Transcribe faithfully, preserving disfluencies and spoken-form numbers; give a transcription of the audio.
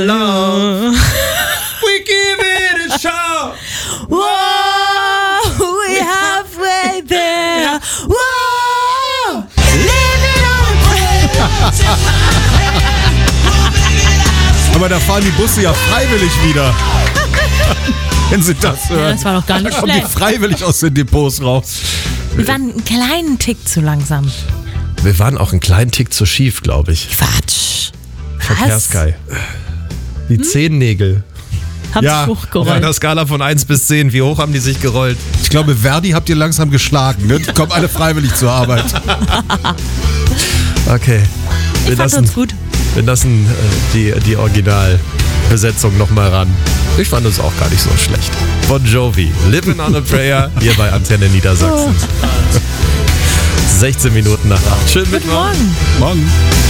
love. We give it a shot. Whoa, we halfway there. Whoa, living on a prayer. Aber da fahren die Busse ja freiwillig wieder. Wenn sie das hören. Ja, das war doch gar nicht da kommen die schlecht. freiwillig aus den Depots raus. Wir waren einen kleinen Tick zu langsam. Wir waren auch einen kleinen Tick zu schief, glaube ich. Quatsch. Verkehrsgeil. Die hm? Zehennägel. Haben Ja, sich auf hochgerollt. einer Skala von eins bis zehn, wie hoch haben die sich gerollt? Ich glaube, Verdi habt ihr langsam geschlagen. Ne? Die kommen alle freiwillig zur Arbeit. Okay. Ich fand uns gut. Wir lassen äh, die, die Originalbesetzung nochmal ran. Ich fand es auch gar nicht so schlecht. Bon Jovi, Living on a Prayer, hier bei Antenne Niedersachsen. Oh. sechzehn Minuten nach acht. Schönen Guten Mittwoch. Morgen. Morgen.